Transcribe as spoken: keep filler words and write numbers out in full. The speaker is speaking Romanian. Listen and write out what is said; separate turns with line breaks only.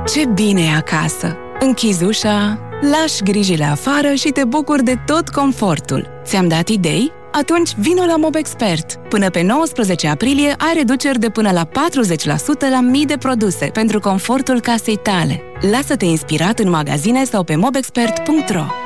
Ce bine e acasă! Închizi ușa, lași grijile afară și te bucuri de tot confortul. Ți-am dat idei? Atunci vino la Mobexpert. Până pe nouăsprezece aprilie ai reduceri de până la patruzeci la sută la mii de produse pentru confortul casei tale. Lasă-te inspirat în magazine sau pe mobexpert punct ro.